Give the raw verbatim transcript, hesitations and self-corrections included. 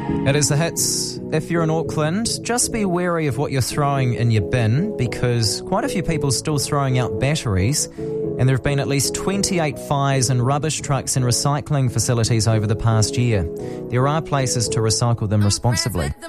It is the hits. If you're in Auckland, just be wary of what you're throwing in your bin because quite a few people are still throwing out batteries, and there have been at least twenty-eight fires in rubbish trucks and recycling facilities over the past year. There are places to recycle them responsibly.